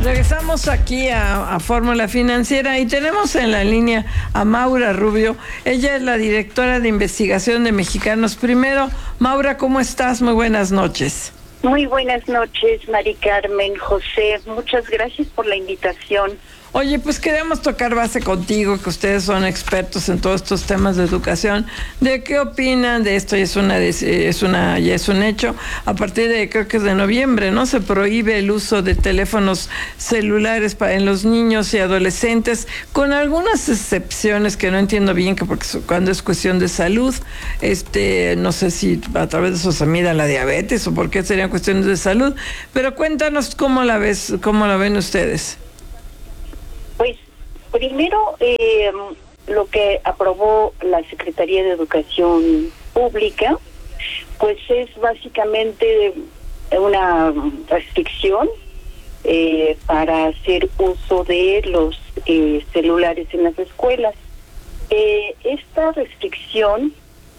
Regresamos aquí a Fórmula Financiera y tenemos en la línea a Maura Rubio. Ella es la directora de investigación de Mexicanos Primero. Maura, ¿cómo estás? Muy buenas noches. Muy buenas noches, Mari Carmen, José. Muchas gracias por la invitación. Oye, pues queremos tocar base contigo, que ustedes son expertos en todos estos temas de educación. ¿De qué opinan de esto? Ya es un hecho. A partir de, creo que es de noviembre, ¿no? Se prohíbe el uso de teléfonos celulares en los niños y adolescentes, con algunas excepciones que no entiendo bien, que porque cuando es cuestión de salud, no sé si a través de eso se mida la diabetes o por qué serían cuestiones de salud. Pero cuéntanos cómo la ven ustedes. Pues primero, lo que aprobó la Secretaría de Educación Pública, pues es básicamente una restricción para hacer uso de los celulares en las escuelas. Esta restricción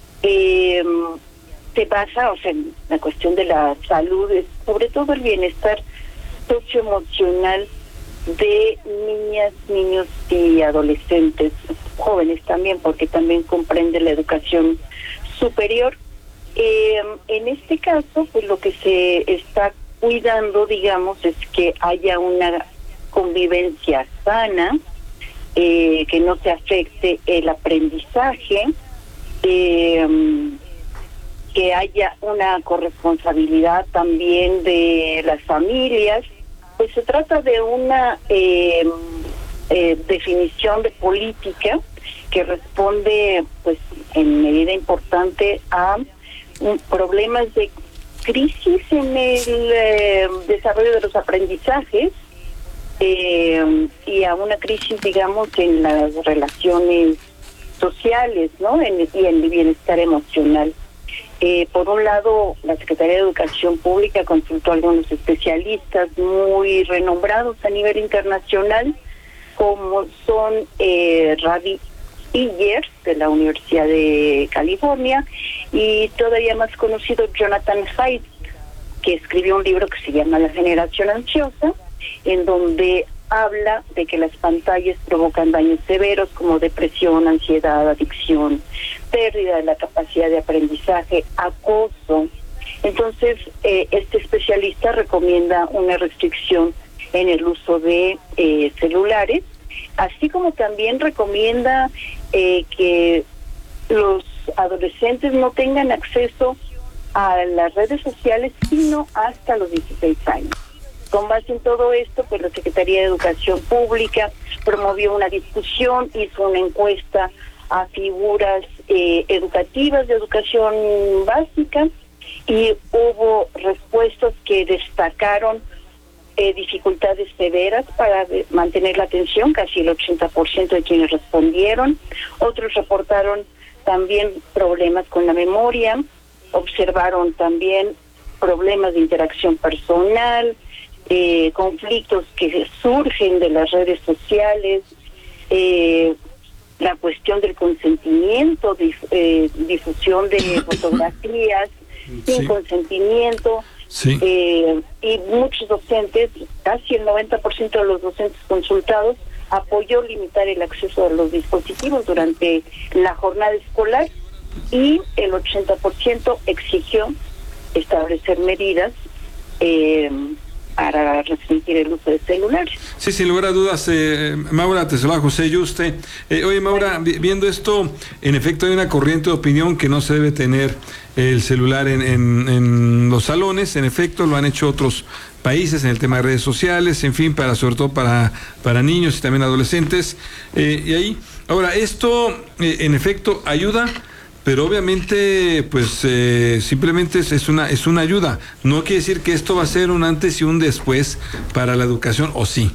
se basa, en la cuestión de la salud, sobre todo el bienestar socioemocional de niñas, niños y adolescentes, jóvenes también, porque también comprende la educación superior. En este caso, pues lo que se está cuidando, digamos, es que haya una convivencia sana, que no se afecte el aprendizaje, que haya una corresponsabilidad también de las familias. Pues se trata de una definición de política que responde, pues, en medida importante a problemas de crisis en el desarrollo de los aprendizajes y a una crisis, digamos, en las relaciones sociales, ¿no? Y en el bienestar emocional. Por un lado, la Secretaría de Educación Pública consultó a algunos especialistas muy renombrados a nivel internacional, como son Ravi Pillers, de la Universidad de California, y todavía más conocido Jonathan Haidt, que escribió un libro que se llama La Generación Ansiosa, en donde habla de que las pantallas provocan daños severos como depresión, ansiedad, adicción, pérdida de la capacidad de aprendizaje, acoso. Entonces, este especialista recomienda una restricción en el uso de celulares, así como también recomienda que los adolescentes no tengan acceso a las redes sociales sino hasta los 16 años. Con base en todo esto, pues la Secretaría de Educación Pública promovió una discusión, hizo una encuesta a figuras educativas de educación básica y hubo respuestas que destacaron dificultades severas para mantener la atención, casi el 80% de quienes respondieron. Otros reportaron también problemas con la memoria, observaron también problemas de interacción personal, conflictos que surgen de las redes sociales, la cuestión del consentimiento, difusión de fotografías sin consentimiento, y muchos docentes, casi el 90% de los docentes consultados, apoyó limitar el acceso a los dispositivos durante la jornada escolar, y el 80% exigió establecer medidas para restringir el uso de celulares. Sí, sin lugar a dudas, Maura, te saluda José Yuste. Oye, Maura, viendo esto, en efecto hay una corriente de opinión que no se debe tener el celular en los salones. En efecto, lo han hecho otros países en el tema de redes sociales, en fin, sobre todo para niños y también adolescentes. Y ahí, ahora, esto en efecto ayuda, pero obviamente pues simplemente es una ayuda. No quiere decir que esto va a ser un antes y un después para la educación, ¿o sí?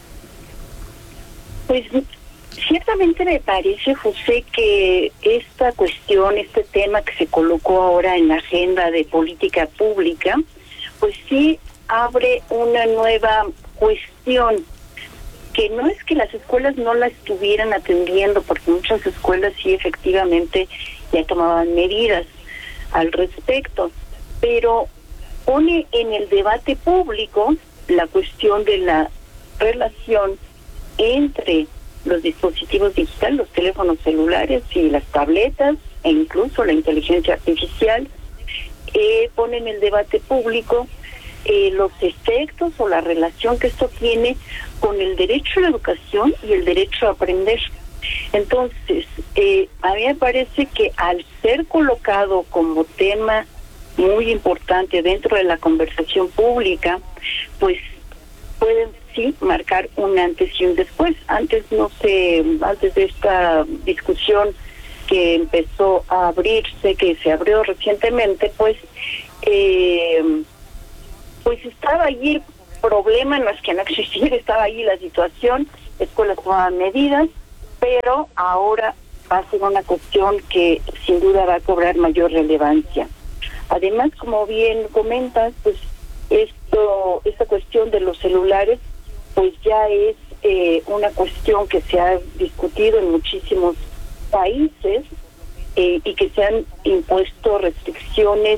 Pues ciertamente me parece, José, que esta cuestión, este tema que se colocó ahora en la agenda de política pública, pues sí abre una nueva cuestión, que no es que las escuelas no la estuvieran atendiendo, porque muchas escuelas sí efectivamente ya tomaban medidas al respecto, pero pone en el debate público la cuestión de la relación entre los dispositivos digitales, los teléfonos celulares y las tabletas, e incluso la inteligencia artificial. Pone en el debate público los efectos o la relación que esto tiene con el derecho a la educación y el derecho a aprender. Entonces, a mí me parece que al ser colocado como tema muy importante dentro de la conversación pública, pues pueden sí marcar un antes y un después. Antes de esta discusión que empezó a abrirse, que se abrió recientemente, pues estaba allí el problema, no es que no existiera, estaba allí la situación, escuelas tomaban medidas, pero ahora va a ser una cuestión que sin duda va a cobrar mayor relevancia. Además, como bien comentas, pues esta cuestión de los celulares, pues ya es una cuestión que se ha discutido en muchísimos países y que se han impuesto restricciones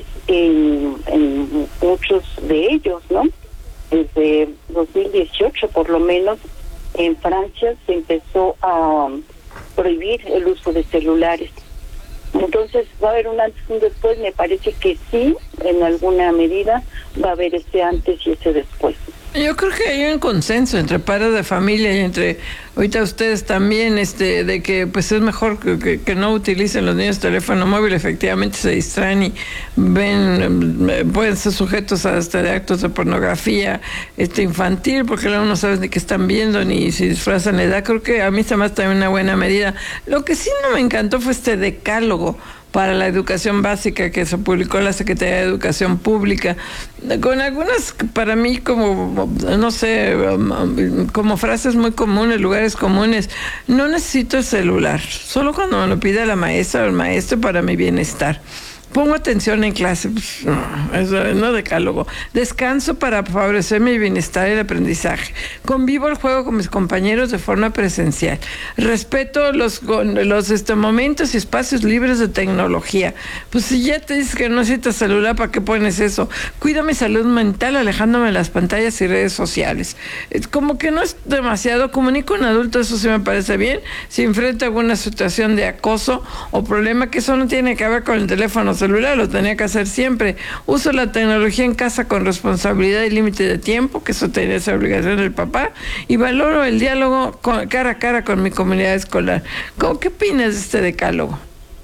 en muchos de ellos, ¿no? Desde 2018, por lo menos, en Francia se empezó a prohibir el uso de celulares. Entonces va a haber un antes y un después. Me parece que sí, en alguna medida va a haber ese antes y ese después. Yo creo que hay un consenso entre padres de familia y entre ahorita ustedes también, de que pues es mejor que no utilicen los niños teléfono móvil. Efectivamente se distraen y ven, pueden ser sujetos hasta de actos de pornografía infantil, porque luego no sabes ni qué están viendo ni si disfrazan la edad. Creo que a mí se me hace también una buena medida. Lo que sí no me encantó fue este decálogo para la educación básica que se publicó en la Secretaría de Educación Pública, con algunas, para mí, como, no sé, como frases muy comunes, lugares comunes. No necesito el celular, solo cuando me lo pide la maestra o el maestro para mi bienestar. Pongo atención en clase, pues, no decálogo. Descanso para favorecer mi bienestar y el aprendizaje. Convivo el juego con mis compañeros de forma presencial. Respeto los momentos y espacios libres de tecnología. Pues si ya te dices que no necesitas celular, ¿para qué pones eso? Cuido mi salud mental alejándome de las pantallas y redes sociales. Como que no es demasiado. Comunico a un adulto, eso sí me parece bien. Si enfrenta alguna situación de acoso o problema, que eso no tiene que ver con el teléfono celular, lo tenía que hacer siempre. Uso la tecnología en casa con responsabilidad y límite de tiempo, que eso tenía esa obligación del papá, y valoro el diálogo cara a cara con mi comunidad escolar. ¿Qué opinas de este decálogo?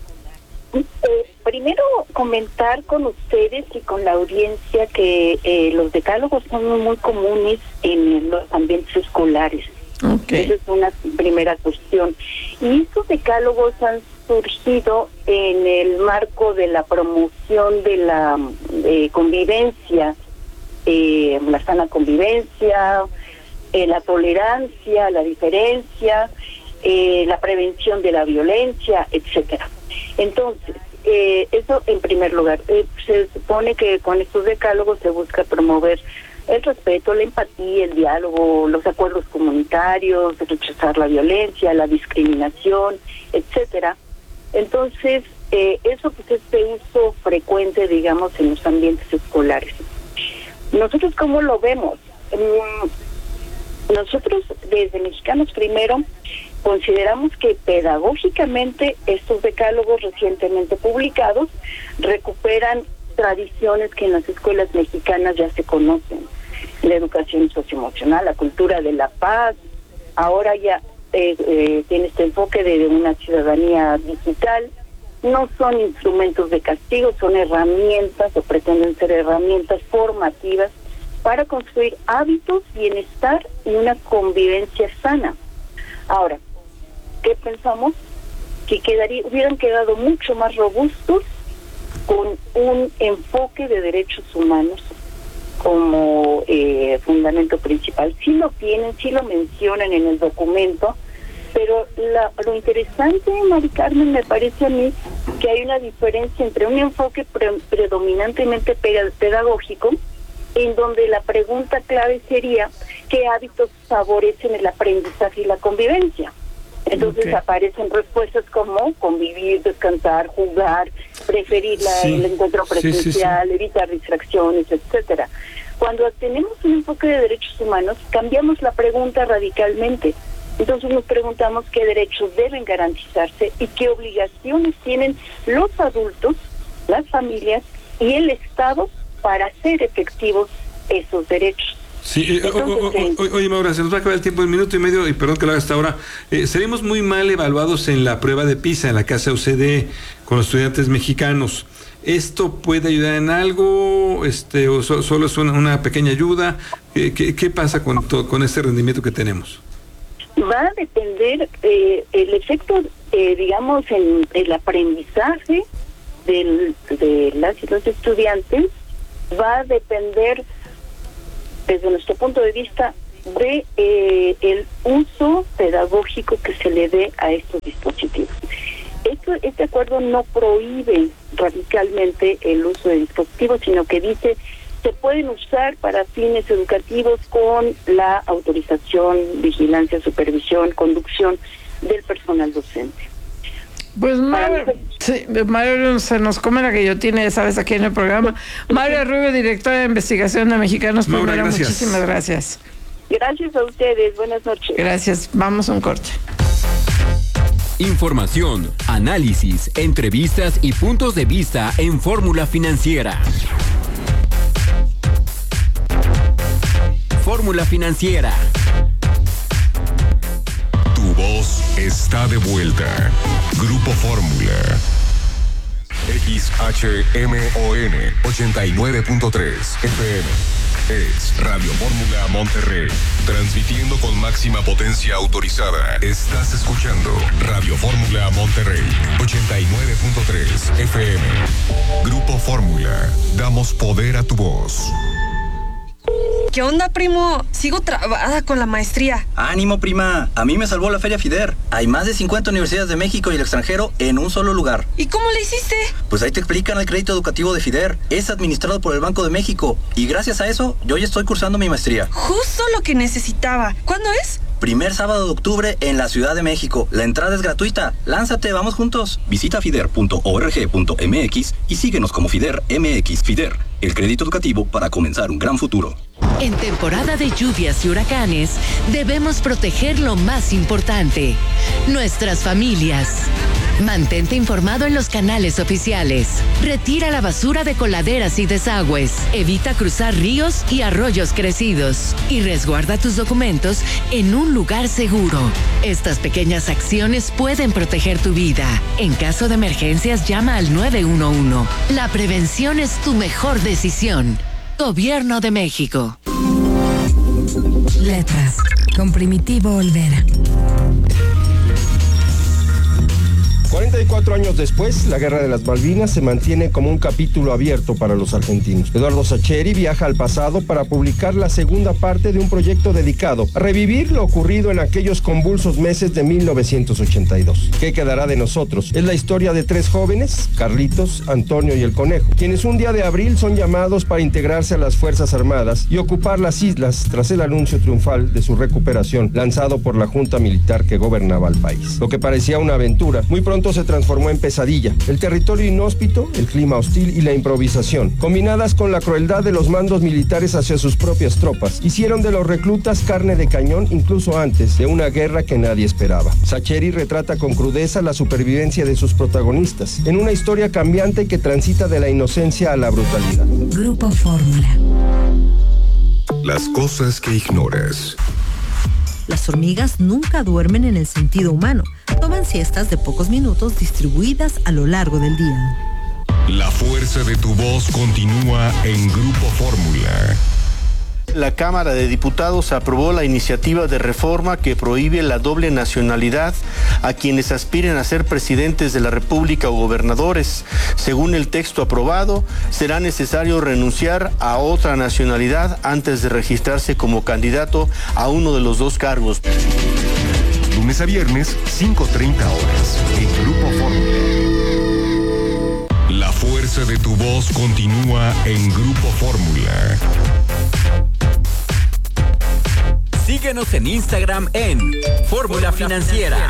Primero, comentar con ustedes y con la audiencia que los decálogos son muy comunes en los ambientes escolares. Okay. Esa es una primera cuestión. Y estos decálogos han surgido en el marco de la promoción de la convivencia, la sana convivencia, la tolerancia, la diferencia, la prevención de la violencia, etcétera. Entonces, eso en primer lugar. Se supone que con estos decálogos se busca promover el respeto, la empatía, el diálogo, los acuerdos comunitarios, rechazar la violencia, la discriminación, etcétera. Entonces, eso pues es de uso frecuente, digamos, en los ambientes escolares. ¿Nosotros cómo lo vemos? Nosotros, desde Mexicanos Primero, consideramos que pedagógicamente estos decálogos recientemente publicados recuperan tradiciones que en las escuelas mexicanas ya se conocen. La educación socioemocional, la cultura de la paz, ahora ya tiene este enfoque de una ciudadanía digital. No son instrumentos de castigo, son herramientas o pretenden ser herramientas formativas para construir hábitos, bienestar y una convivencia sana. Ahora, ¿qué pensamos? Que hubieran quedado mucho más robustos con un enfoque de derechos humanos como fundamento principal. Sí lo tienen, sí lo mencionan en el documento, pero lo interesante, Mari Carmen, me parece a mí que hay una diferencia entre un enfoque predominantemente pedagógico, en donde la pregunta clave sería ¿qué hábitos favorecen el aprendizaje y la convivencia? Entonces aparecen respuestas como convivir, descansar, jugar, preferir el encuentro presencial, evitar distracciones, etcétera. Cuando tenemos un enfoque de derechos humanos, cambiamos la pregunta radicalmente. Entonces nos preguntamos qué derechos deben garantizarse y qué obligaciones tienen los adultos, las familias y el Estado para hacer efectivos esos derechos. Sí, oye Maura, se nos va a acabar el tiempo, 1 minuto y medio, y perdón que lo haga hasta ahora. Seremos muy mal evaluados en la prueba de PISA, en la que hace OCDE, con los estudiantes mexicanos. ¿Esto puede ayudar en algo? ¿O solo es una pequeña ayuda? ¿Qué pasa con este rendimiento que tenemos? Va a depender el efecto, digamos, en el aprendizaje de las y los estudiantes, va a depender, desde nuestro punto de vista, de el uso pedagógico que se le dé a estos dispositivos. Este acuerdo no prohíbe radicalmente el uso de dispositivos, sino que dice se pueden usar para fines educativos con la autorización, vigilancia, supervisión, conducción del personal docente. Pues Mario, sí, Mario se nos come la guillotina, ya sabes, aquí en el programa. Mario Rubio, directora de investigación de Mexicanos Maura, Primero, gracias. muchísimas gracias. Gracias a ustedes, buenas noches. Gracias, vamos a un corte. Información, análisis, entrevistas y puntos de vista en Fórmula Financiera. Fórmula Financiera. Tu voz está de vuelta. Grupo Fórmula. XHMON 89.3 FM. Es Radio Fórmula Monterrey. Transmitiendo con máxima potencia autorizada. Estás escuchando Radio Fórmula Monterrey 89.3 FM. Grupo Fórmula. Damos poder a tu voz. ¿Qué onda, primo? Sigo trabada con la maestría. ¡Ánimo, prima! A mí me salvó la Feria FIDER. Hay más de 50 universidades de México y el extranjero en un solo lugar. ¿Y cómo le hiciste? Pues ahí te explican el crédito educativo de FIDER. Es administrado por el Banco de México. Y gracias a eso, yo ya estoy cursando mi maestría. Justo lo que necesitaba. ¿Cuándo es? Primer sábado de octubre en la Ciudad de México. La entrada es gratuita. Lánzate, vamos juntos. Visita fider.org.mx y síguenos como FIDER MX. FIDER, el crédito educativo para comenzar un gran futuro. En temporada de lluvias y huracanes, debemos proteger lo más importante, nuestras familias. Mantente informado en los canales oficiales. Retira la basura de coladeras y desagües. Evita cruzar ríos y arroyos crecidos. Y resguarda tus documentos en un lugar seguro. Estas pequeñas acciones pueden proteger tu vida. En caso de emergencias, llama al 911. La prevención es tu mejor decisión. Gobierno de México. Letras, con Primitivo Olvera. 44 años después, la Guerra de las Malvinas se mantiene como un capítulo abierto para los argentinos. Eduardo Sacheri viaja al pasado para publicar la segunda parte de un proyecto dedicado a revivir lo ocurrido en aquellos convulsos meses de 1982. ¿Qué quedará de nosotros? Es la historia de 3 jóvenes, Carlitos, Antonio y el Conejo, quienes un día de abril son llamados para integrarse a las Fuerzas Armadas y ocupar las islas tras el anuncio triunfal de su recuperación lanzado por la junta militar que gobernaba el país. Lo que parecía una aventura, muy pronto se transformó en pesadilla. El territorio inhóspito, el clima hostil y la improvisación, combinadas con la crueldad de los mandos militares hacia sus propias tropas, hicieron de los reclutas carne de cañón incluso antes de una guerra que nadie esperaba. Sacheri retrata con crudeza la supervivencia de sus protagonistas, en una historia cambiante que transita de la inocencia a la brutalidad. Grupo Fórmula. Las cosas que ignoras. Las hormigas nunca duermen en el sentido humano. Toman siestas de pocos minutos distribuidas a lo largo del día. La fuerza de tu voz continúa en Grupo Fórmula. La Cámara de Diputados aprobó la iniciativa de reforma que prohíbe la doble nacionalidad a quienes aspiren a ser presidentes de la República o gobernadores. Según el texto aprobado, será necesario renunciar a otra nacionalidad antes de registrarse como candidato a uno de los 2 cargos. Lunes a viernes, 5:30 horas, en Grupo Fórmula. La fuerza de tu voz continúa en Grupo Fórmula. Síguenos en Instagram en Fórmula Financiera.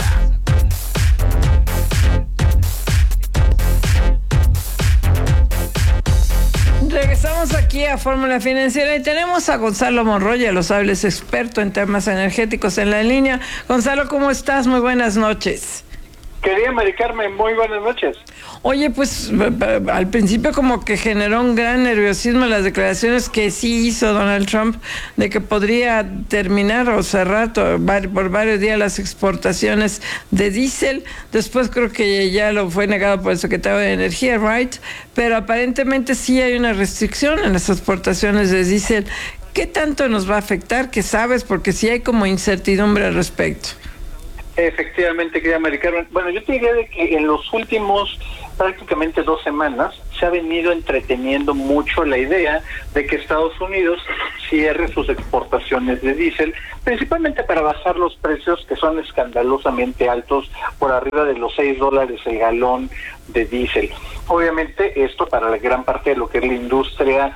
Regresamos aquí a Fórmula Financiera y tenemos a Gonzalo Monroya, lo sabes, experto en temas energéticos en la línea. Gonzalo, ¿cómo estás? Muy buenas noches. Querida Mari Carmen, muy buenas noches. Oye, pues al principio como que generó un gran nerviosismo las declaraciones que sí hizo Donald Trump de que podría terminar o cerrar por varios días las exportaciones de diésel. Después creo que ya lo fue negado por el secretario de Energía, Wright, pero aparentemente sí hay una restricción en las exportaciones de diésel. ¿Qué tanto nos va a afectar? ¿Qué sabes? Porque sí hay como incertidumbre al respecto. Efectivamente, querida Mari Carmen. Bueno, yo te diría de que en los últimos prácticamente 2 semanas se ha venido entreteniendo mucho la idea de que Estados Unidos cierre sus exportaciones de diésel, principalmente para bajar los precios que son escandalosamente altos, por arriba de los $6 el galón de diésel. Obviamente esto para la gran parte de lo que es la industria,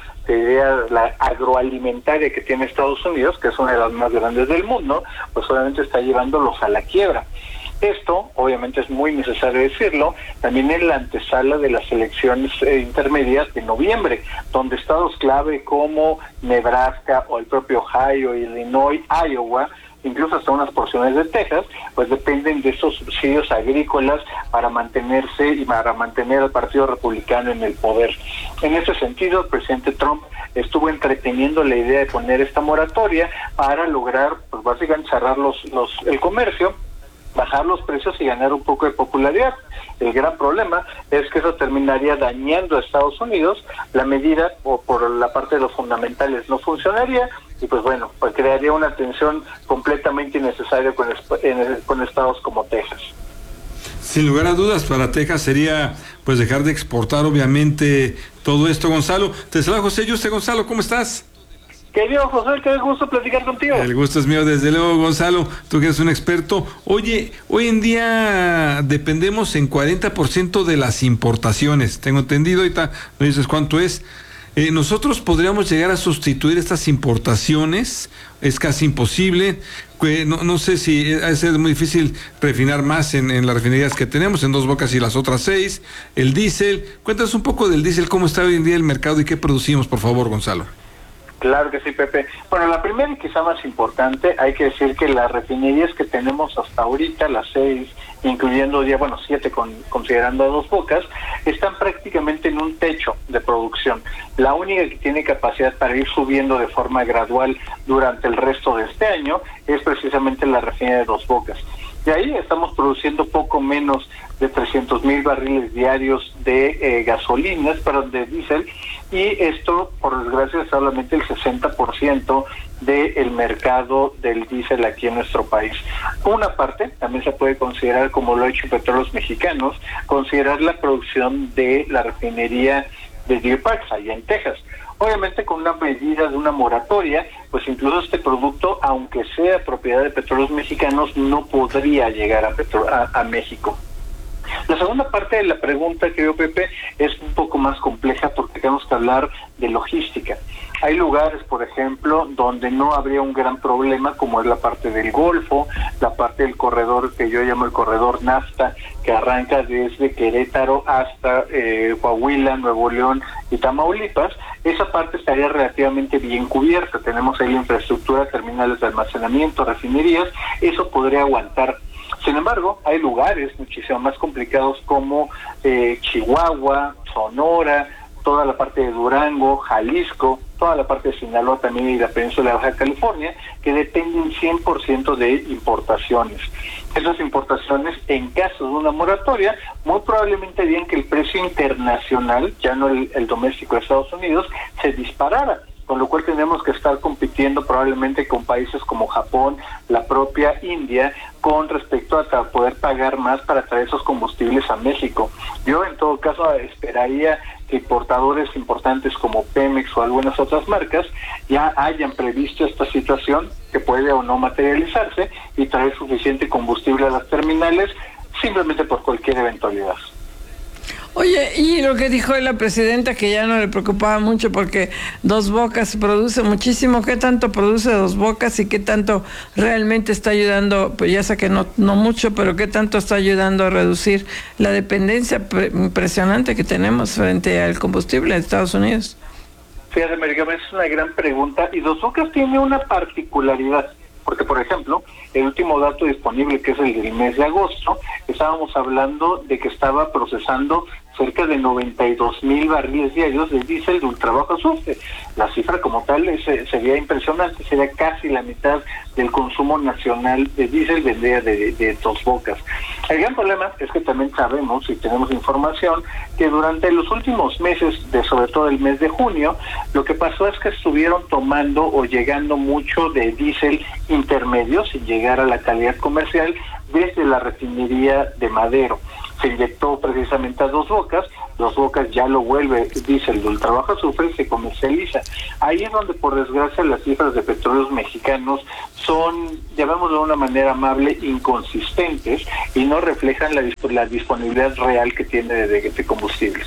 la agroalimentaria que tiene Estados Unidos, que es una de las más grandes del mundo, pues obviamente está llevándolos a la quiebra. Esto, obviamente es muy necesario decirlo, también en la antesala de las elecciones intermedias de noviembre, donde estados clave como Nebraska o el propio Ohio, Illinois, Iowa, incluso hasta unas porciones de Texas, pues dependen de esos subsidios agrícolas para mantenerse y para mantener al Partido Republicano en el poder. En ese sentido, el presidente Trump estuvo entreteniendo la idea de poner esta moratoria para lograr, pues básicamente cerrar el comercio, bajar los precios y ganar un poco de popularidad. El gran problema es que eso terminaría dañando a Estados Unidos. La medida, o por la parte de los fundamentales, no funcionaría y pues bueno, pues crearía una tensión completamente innecesaria con estados como Texas. Sin lugar a dudas, para Texas sería pues dejar de exportar obviamente todo esto. Gonzalo, te saluda José Yuste. Gonzalo, ¿cómo estás? Querido José, qué gusto platicar contigo. El gusto es mío, desde luego, Gonzalo, tú que eres un experto. Oye, hoy en día dependemos en 40% de las importaciones, tengo entendido, ahorita no dices cuánto es. ¿Nosotros podríamos llegar a sustituir estas importaciones? Es casi imposible. No sé si es muy difícil refinar más en las refinerías que tenemos, en Dos Bocas y las otras 6. El diésel, cuéntanos un poco del diésel, cómo está hoy en día el mercado y qué producimos, por favor, Gonzalo. Claro que sí, Pepe. Bueno, la primera y quizá más importante, hay que decir que las refinerías que tenemos hasta ahorita, las 6, incluyendo ya, 7 considerando a Dos Bocas, están prácticamente en un techo de producción. La única que tiene capacidad para ir subiendo de forma gradual durante el resto de este año es precisamente la refinería de Dos Bocas. De ahí estamos produciendo poco menos de 300,000 barriles diarios de de diésel, y esto, por desgracia, es solamente el 60% del mercado del diésel aquí en nuestro país. Una parte, también se puede considerar, como lo ha hecho Petróleos Mexicanos, considerar la producción de la refinería de Deer Park, allá en Texas. Obviamente con una medida de una moratoria, pues incluso este producto, aunque sea propiedad de Petróleos Mexicanos, no podría llegar a México. La segunda parte de la pregunta, querido Pepe, es un poco más compleja porque tenemos que hablar de logística. Hay lugares, por ejemplo, donde no habría un gran problema, como es la parte del Golfo, la parte del corredor que yo llamo el corredor NAFTA, que arranca desde Querétaro hasta Coahuila, Nuevo León y Tamaulipas. Esa parte estaría relativamente bien cubierta. Tenemos ahí la infraestructura, terminales de almacenamiento, refinerías, eso podría aguantar. Sin embargo, hay lugares muchísimo más complicados como Chihuahua, Sonora, toda la parte de Durango, Jalisco, toda la parte de Sinaloa también y la península de Baja California, que dependen 100% de importaciones. Esas importaciones, en caso de una moratoria, muy probablemente harían que el precio internacional, ya no el doméstico de Estados Unidos, se disparara, con lo cual tendremos que estar compitiendo probablemente con países como Japón, la propia India, con respecto a poder pagar más para traer esos combustibles a México. Yo en todo caso esperaría que importadores importantes como Pemex o algunas otras marcas ya hayan previsto esta situación, que puede o no materializarse, y traer suficiente combustible a las terminales simplemente por cualquier eventualidad. Oye, y lo que dijo la presidenta, que ya no le preocupaba mucho porque Dos Bocas produce muchísimo. ¿Qué tanto produce Dos Bocas y qué tanto realmente está ayudando? Pues ya sé que no mucho, pero qué tanto está ayudando a reducir la dependencia impresionante que tenemos frente al combustible de Estados Unidos. Fíjate, América, es una gran pregunta y Dos Bocas tiene una particularidad, porque por ejemplo, el último dato disponible, que es el del mes de agosto, estábamos hablando de que estaba procesando cerca de 92,000 barriles diarios de diésel de ultrabajo azufre. La cifra como tal sería impresionante, sería casi la mitad del consumo nacional de diésel vendría de Dos Bocas. El gran problema es que también sabemos y tenemos información que durante los últimos meses, sobre todo el mes de junio, lo que pasó es que estuvieron tomando o llegando mucho de diésel intermedio sin llegar a la calidad comercial desde la refinería de Madero. Se inyectó precisamente a Dos Bocas ya lo vuelve diésel de ultrabajo azufre y se comercializa. Ahí es donde, por desgracia, las cifras de petróleos mexicanos son, llamémoslo de una manera amable, inconsistentes y no reflejan la disponibilidad real que tiene de combustibles.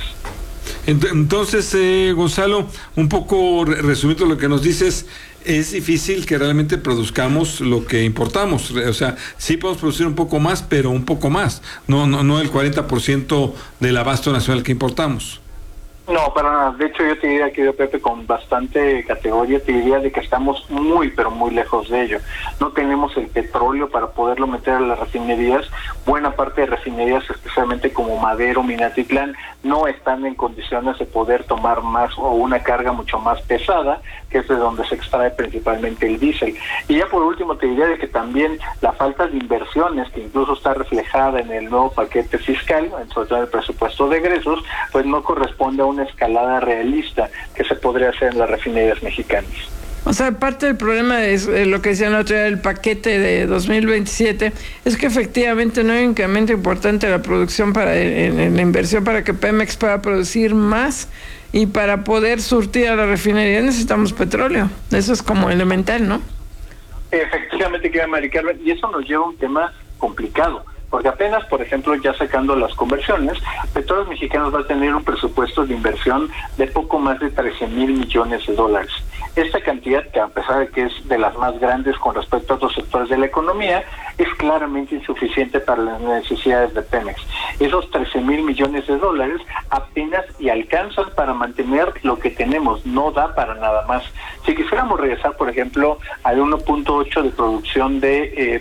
Entonces, Gonzalo, un poco resumiendo lo que nos dices, es difícil que realmente produzcamos lo que importamos. O sea, sí podemos producir un poco más, pero un poco más, no el 40% del abasto nacional que importamos. No, para nada. De hecho, yo te diría, querido Pepe, con bastante categoría, te diría de que estamos muy, pero muy lejos de ello. No tenemos el petróleo para poderlo meter a las refinerías. Buena parte de refinerías, especialmente como Madero, Minatitlán, no están en condiciones de poder tomar más o una carga mucho más pesada, que es de donde se extrae principalmente el diésel. Y ya por último te diría de que también la falta de inversiones, que incluso está reflejada en el nuevo paquete fiscal, sobre todo en el presupuesto de egresos, pues no corresponde a una escalada realista que se podría hacer en las refinerías mexicanas. O sea, parte del problema es lo que decían la otra vez, el paquete de 2027, es que efectivamente no hay un incremento importante de la producción en la inversión para que Pemex pueda producir más, y para poder surtir a la refinería necesitamos petróleo. Eso es como elemental, ¿no? Efectivamente, querida Mari Carmen, y eso nos lleva a un tema complicado. Porque apenas, por ejemplo, ya sacando las conversiones, Petróleos Mexicanos va a tener un presupuesto de inversión de poco más de 13,000 millones de dólares. Esta cantidad, que a pesar de que es de las más grandes con respecto a otros sectores de la economía, es claramente insuficiente para las necesidades de Pemex. Esos 13,000 millones de dólares apenas y alcanzan para mantener lo que tenemos, no da para nada más. Si quisiéramos regresar, por ejemplo, al 1.8 de producción de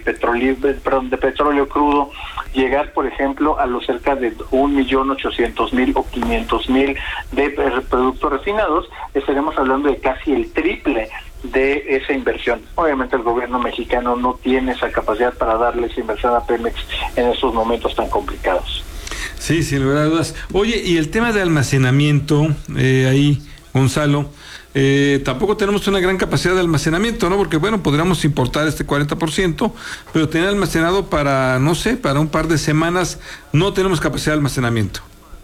petróleo crudo, llegar, por ejemplo, a los cerca de 1.800.000 o 500.000 de productos refinados, estaremos hablando de casi el triple de esa inversión. Obviamente el gobierno mexicano no tiene esa capacidad para darle esa inversión a Pemex en estos momentos tan complicados. Sí, sin lugar a dudas. Oye, y el tema de almacenamiento, ahí, Gonzalo, tampoco tenemos una gran capacidad de almacenamiento, ¿no? Porque, bueno, podríamos importar este 40%, pero tener almacenado para, no sé, para un par de semanas, no tenemos capacidad de almacenamiento.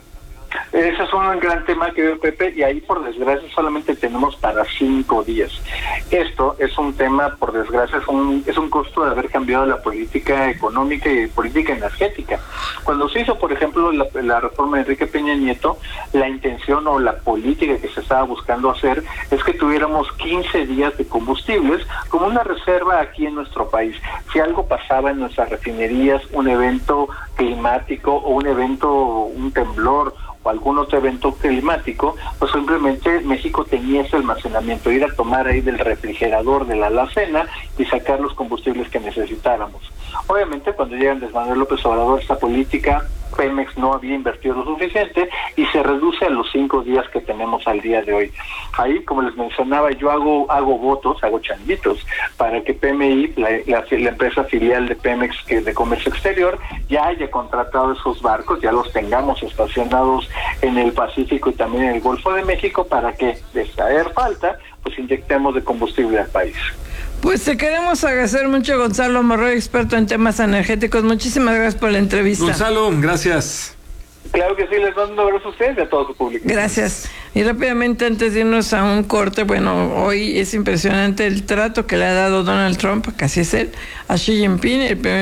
Ese es un gran tema, querido Pepe, y ahí por desgracia solamente tenemos para 5 días. Esto es un tema, por desgracia, es un costo de haber cambiado la política económica y política energética. Cuando se hizo, por ejemplo, la reforma de Enrique Peña Nieto, la intención o la política que se estaba buscando hacer es que tuviéramos 15 días de combustibles como una reserva aquí en nuestro país. Si algo pasaba en nuestras refinerías, un evento climático o un temblor o algún otro evento climático, pues simplemente México tenía ese almacenamiento, ir a tomar ahí del refrigerador de la alacena y sacar los combustibles que necesitáramos. Obviamente, cuando llega Andrés Manuel López Obrador, esta política, Pemex no había invertido lo suficiente y se reduce a los 5 días que tenemos al día de hoy. Ahí, como les mencionaba, yo hago votos, hago changuitos para que PMI, la empresa filial de Pemex que de comercio exterior, ya haya contratado esos barcos, ya los tengamos estacionados en el Pacífico y también en el Golfo de México para que, de traer falta, pues inyectemos de combustible al país. Pues te queremos agradecer mucho, Gonzalo Monroy, experto en temas energéticos. Muchísimas gracias por la entrevista. Gonzalo, gracias. Claro que sí, les mando un abrazo a ustedes y a todo su público. Gracias. Y rápidamente, antes de irnos a un corte, bueno, hoy es impresionante el trato que le ha dado Donald Trump, casi es él, a Xi Jinping,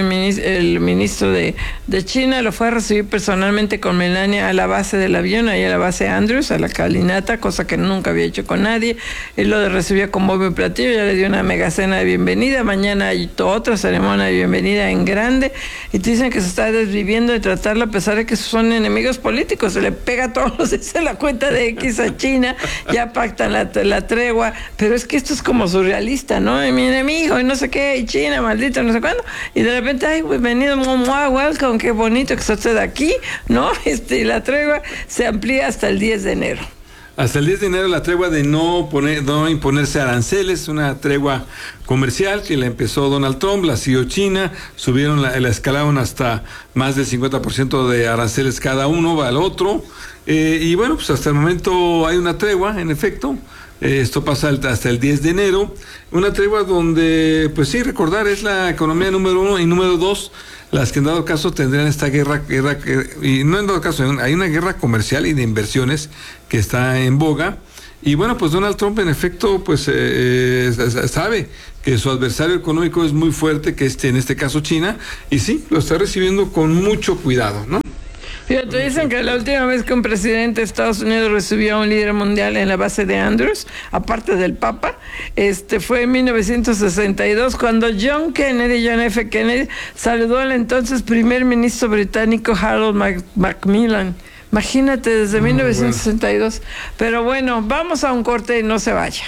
el ministro de China. Lo fue a recibir personalmente con Melania a la base del avión, ahí a la base Andrews, a la calinata, cosa que nunca había hecho con nadie. Él lo recibió con bombo y platillo, ya le dio una mega cena de bienvenida. Mañana hay otra ceremonia de bienvenida en grande, y te dicen que se está desviviendo de tratarla a pesar de que son enemigos políticos. Se le pega a todos los días en la cuenta de X regresa China, ya pactan la tregua, pero es que esto es como surrealista, ¿no? Y mi enemigo, y no sé qué, y China, maldito, no sé cuándo, y de repente, ay, bienvenido, welcome, qué bonito que está usted aquí, ¿no? Y la tregua se amplía hasta el 10 de enero. Hasta el 10 de enero la tregua de no imponerse aranceles, una tregua comercial que la empezó Donald Trump, la siguió China, subieron la escalaron hasta más del 50% de aranceles cada uno, va al otro, y bueno, pues hasta el momento hay una tregua, en efecto. Esto pasa hasta el 10 de enero, una tregua donde, pues sí, recordar, es la economía número 1 y número 2, las que en dado caso tendrían esta guerra, y no en dado caso, hay una guerra comercial y de inversiones que está en boga, y bueno, pues Donald Trump en efecto, pues sabe que su adversario económico es muy fuerte, que en este caso China, y sí, lo está recibiendo con mucho cuidado, ¿no? Fíjate, dicen que la última vez que un presidente de Estados Unidos recibió a un líder mundial en la base de Andrews, aparte del Papa, fue en 1962, cuando John F. Kennedy, saludó al entonces primer ministro británico Harold Macmillan. Imagínate, desde 1962. Bueno. Pero bueno, vamos a un corte y no se vaya.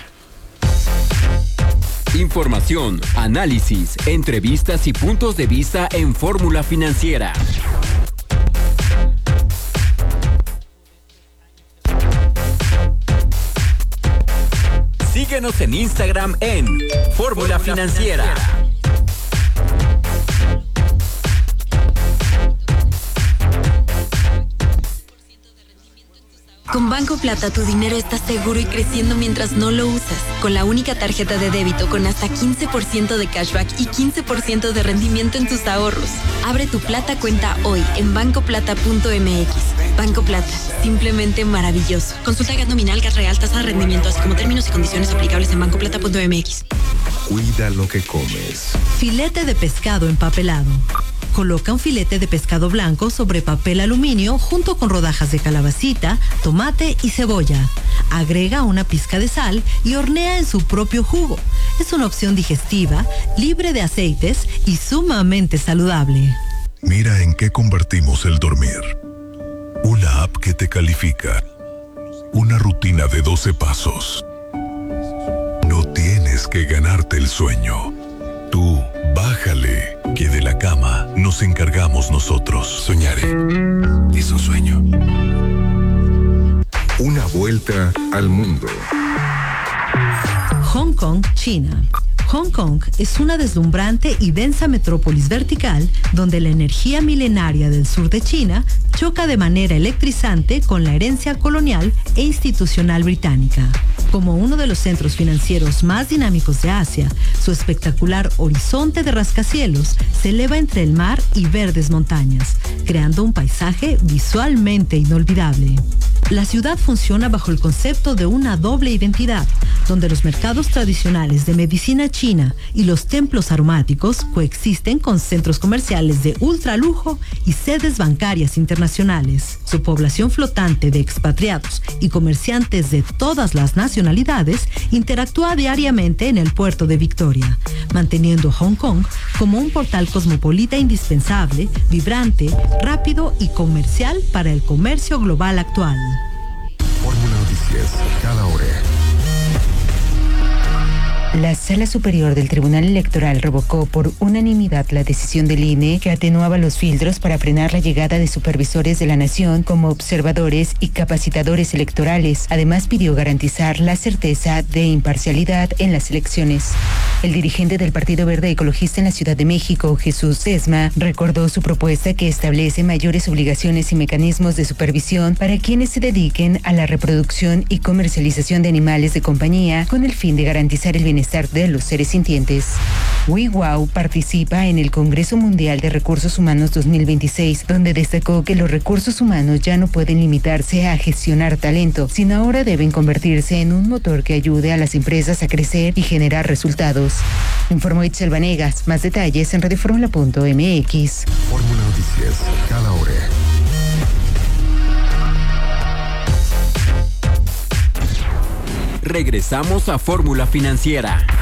Información, análisis, entrevistas y puntos de vista en Fórmula Financiera. Síguenos en Instagram en Fórmula Financiera. Con Banco Plata tu dinero está seguro y creciendo mientras no lo usas. Con la única tarjeta de débito con hasta 15% de cashback y 15% de rendimiento en tus ahorros. Abre tu Plata cuenta hoy en bancoplata.mx. Banco Plata, simplemente maravilloso. Consulta gas nominal, gas real, tasa de rendimiento, así como términos y condiciones aplicables en bancoplata.mx. Cuida lo que comes. Filete de pescado empapelado. Coloca un filete de pescado blanco sobre papel aluminio junto con rodajas de calabacita, tomate y cebolla. Agrega una pizca de sal y hornea en su propio jugo. Es una opción digestiva, libre de aceites y sumamente saludable. Mira en qué convertimos el dormir. Una app que te califica. Una rutina de 12 pasos. No tienes que ganarte el sueño. Tú, bájale, que de la cama nos encargamos nosotros. Soñaré. Es un sueño. Una vuelta al mundo. Hong Kong, China. Hong Kong es una deslumbrante y densa metrópolis vertical donde la energía milenaria del sur de China choca de manera electrizante con la herencia colonial e institucional británica. Como uno de los centros financieros más dinámicos de Asia, su espectacular horizonte de rascacielos se eleva entre el mar y verdes montañas, creando un paisaje visualmente inolvidable. La ciudad funciona bajo el concepto de una doble identidad, donde los mercados tradicionales de medicina china y los templos aromáticos coexisten con centros comerciales de ultralujo y sedes bancarias internacionales. Su población flotante de expatriados y comerciantes de todas las nacionalidades interactúa diariamente en el puerto de Victoria, manteniendo a Hong Kong como un portal cosmopolita indispensable, vibrante, rápido y comercial para el comercio global actual. Fórmula Noticias, cada hora. La Sala Superior del Tribunal Electoral revocó por unanimidad la decisión del INE que atenuaba los filtros para frenar la llegada de supervisores de la nación como observadores y capacitadores electorales. Además, pidió garantizar la certeza de imparcialidad en las elecciones. El dirigente del Partido Verde Ecologista en la Ciudad de México, Jesús Sesma, recordó su propuesta que establece mayores obligaciones y mecanismos de supervisión para quienes se dediquen a la reproducción y comercialización de animales de compañía con el fin de garantizar el bienestar de los seres sintientes. WeWow participa en el Congreso Mundial de Recursos Humanos 2026, donde destacó que los recursos humanos ya no pueden limitarse a gestionar talento, sino ahora deben convertirse en un motor que ayude a las empresas a crecer y generar resultados. Informó Itzel Vanegas. Más detalles en radioformula.mx. Fórmula Noticias, cada hora. Regresamos a Fórmula Financiera.